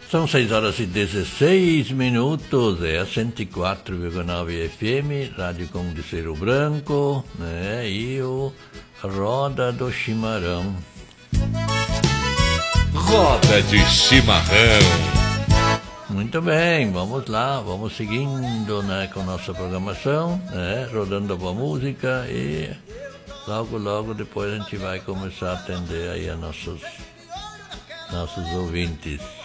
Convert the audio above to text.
São 6h16, é a 104,9 FM, Rádio Congo de Cerro Branco, né? E o Roda do Chimarrão. Roda de Chimarrão. Muito bem, vamos lá, vamos seguindo, né, com nossa programação, né, rodando a boa música e logo depois a gente vai começar a atender aí a nossos ouvintes.